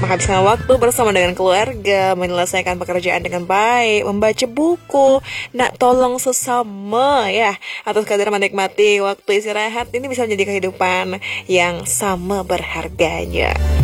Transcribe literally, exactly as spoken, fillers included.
menghabiskan waktu bersama dengan keluarga, menyelesaikan pekerjaan dengan baik, membaca buku, nak tolong sesama ya, atau sekadar menikmati waktu istirahat, ini bisa menjadi kehidupan yang sama berharganya.